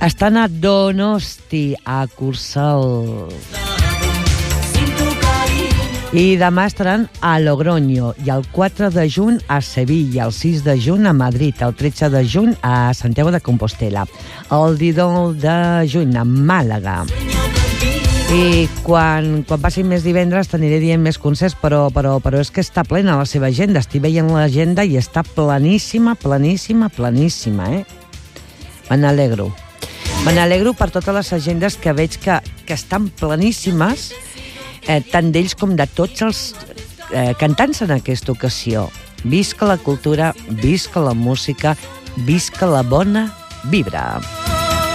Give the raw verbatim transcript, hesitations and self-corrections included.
Estan a Donosti, a Cursal. I demà estaran a Logroño, i el quatre de juny a Sevilla, el sis de juny a Madrid, el tretze de juny a Santiago de Compostela, el dinou de juny a Màlaga. I quan, quan passin més divendres t'aniré dient més concerts, però, però, però és que està plena la seva agenda. Estic veient l'agenda i està pleníssima, pleníssima, pleníssima, eh? Me n'alegro. Me n'alegro per totes les agendes que veig que, que estan pleníssimes, eh, tant d'ells com de tots els eh, cantants en aquesta ocasió. Visca la cultura, visca la música, visca la bona vibra.